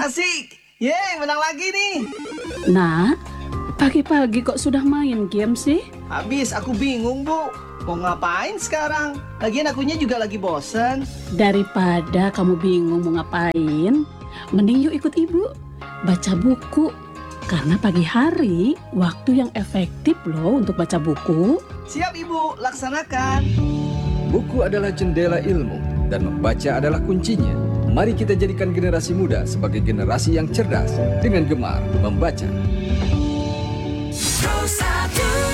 Asik. Yeay, menang lagi nih. Nak, pagi-pagi kok sudah main game sih? Habis aku bingung, Bu. Mau ngapain sekarang? Lagian akunya juga lagi bosen. Daripada kamu bingung mau ngapain, mending yuk ikut ibu. Baca buku. Karena pagi hari, waktu yang efektif loh untuk baca buku. Siap, Ibu. Laksanakan. Buku adalah jendela ilmu dan membaca adalah kuncinya. Mari kita jadikan generasi muda sebagai generasi yang cerdas dengan gemar membaca. Pro 1